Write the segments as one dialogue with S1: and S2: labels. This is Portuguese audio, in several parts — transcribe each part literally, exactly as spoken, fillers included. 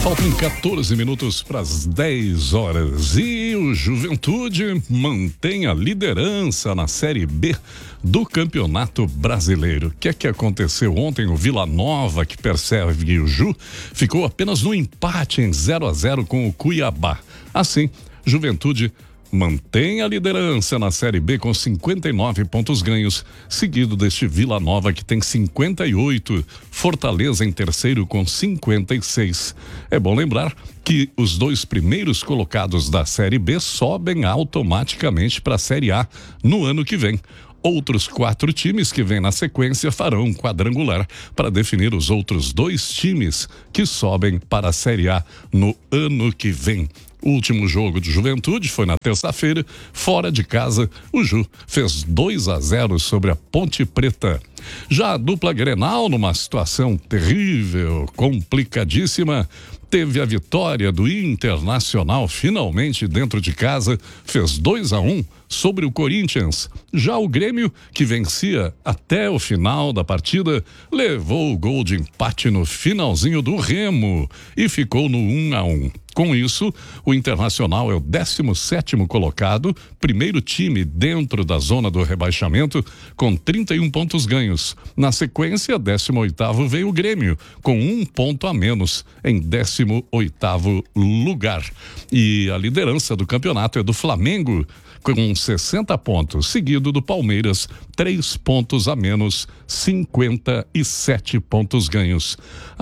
S1: Faltam quatorze minutos para as dez horas e o Juventude mantém a liderança na Série B do Campeonato Brasileiro. O que é que aconteceu ontem? O Vila Nova, que persegue o Ju, ficou apenas no empate em zero a zero com o Cuiabá. Assim, Juventude mantém a liderança na Série B com cinquenta e nove pontos ganhos, seguido deste Vila Nova que tem cinquenta e oito, Fortaleza em terceiro com cinquenta e seis. É bom lembrar que os dois primeiros colocados da Série B sobem automaticamente para a Série A no ano que vem. Outros quatro times que vêm na sequência farão um quadrangular para definir os outros dois times que sobem para a Série A no ano que vem. O último jogo de Juventude foi na terça-feira, fora de casa. O Ju fez dois a zero sobre a Ponte Preta. Já a dupla Grenal, numa situação terrível, complicadíssima, teve a vitória do Internacional finalmente dentro de casa, fez dois a um sobre o Corinthians. Já o Grêmio, que vencia até o final da partida, levou o gol de empate no finalzinho do Remo e ficou no um a um. Com isso, o Internacional é o décimo sétimo colocado, primeiro time dentro da zona do rebaixamento, com trinta e um pontos ganhos. Na sequência, décimo oitavo veio o Grêmio, com um ponto a menos, em décimo oitavo lugar. E a liderança do campeonato é do Flamengo, com sessenta pontos, seguido do Palmeiras, três pontos a menos, cinquenta e sete pontos ganhos.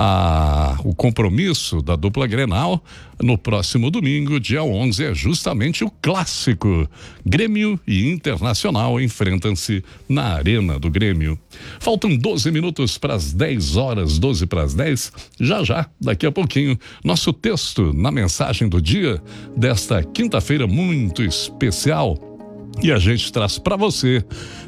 S1: Ah, o compromisso da dupla Grenal no próximo domingo, dia onze, é justamente o clássico. Grêmio e Internacional enfrentam-se na Arena do Grêmio. Faltam doze minutos para as dez horas, doze para as dez. Já já, daqui a pouquinho, nosso texto na mensagem do dia desta quinta-feira muito especial. E a gente traz para você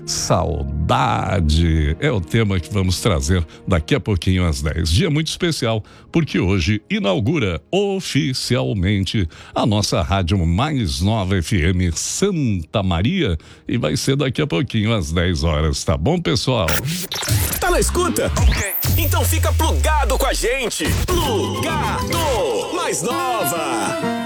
S1: saudade. É o tema que vamos trazer daqui a pouquinho às dez. Dia muito especial, porque hoje inaugura oficialmente a nossa rádio mais nova F M Santa Maria e vai ser daqui a pouquinho às dez horas, tá bom, pessoal?
S2: Tá na escuta? Ok. Então fica plugado com a gente. Plugado Mais Nova.